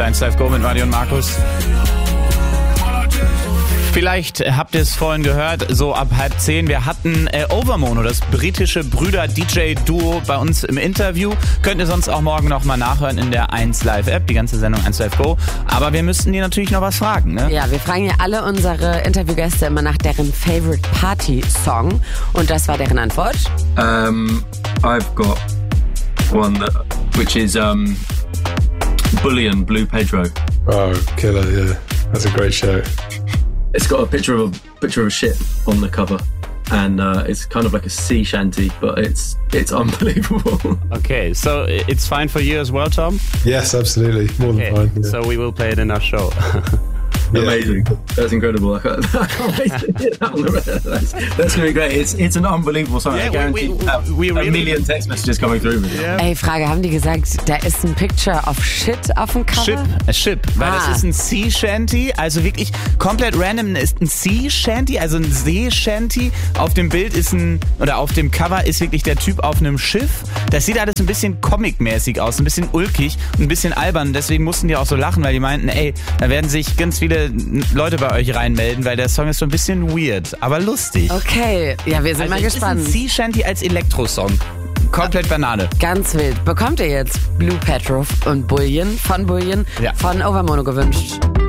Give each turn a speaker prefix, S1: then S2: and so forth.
S1: 1 Live Go mit Mario und Markus. Vielleicht habt ihr es vorhin gehört, so ab 9:30. Wir hatten Overmono, das britische Brüder-DJ-Duo bei uns im Interview. Könnt ihr sonst auch morgen nochmal nachhören in der 1 Live App, die ganze Sendung 1 Live Go. Aber wir müssten dir natürlich noch was fragen, ne?
S2: Ja, wir fragen ja alle unsere Interviewgäste immer nach deren Favorite Party Song. Und das war deren Antwort.
S3: I've got one which is Bullion, Blue Pedro.
S4: Oh, killer, yeah. That's a great show.
S3: It's got a picture of a ship on the cover, and it's kind of like a sea shanty, but it's unbelievable.
S1: Okay, so it's fine for you as well, Tom?
S4: Yes, absolutely. More than fine. Yeah.
S1: So we will play it in our show.
S3: Amazing. That's incredible. I can't wait to hear that on the rest. That's going to be great. It's an unbelievable song.
S1: Yeah,
S3: I guarantee
S1: we
S3: a million text messages coming through with it.
S1: Yeah.
S2: Ey, Frage, haben die gesagt, da ist ein Picture of Shit auf dem Cover?
S1: Ship, weil das ist ein Sea Shanty, also wirklich komplett random, ist ein Sea Shanty, also ein See Shanty. Auf dem Bild auf dem Cover ist wirklich der Typ auf einem Schiff. Das sieht alles ein bisschen comic-mäßig aus, ein bisschen ulkig, ein bisschen albern. Deswegen mussten die auch so lachen, weil die meinten, ey, da werden sich ganz viele Leute bei euch reinmelden, weil der Song ist so ein bisschen weird, aber lustig.
S2: Okay, ja, wir sind mal gespannt.
S1: Ist ein Sea Shanty als Elektro-Song. Komplett Banane.
S2: Ganz wild. Bekommt ihr jetzt Blue Pedro und Bullion von Overmono gewünscht?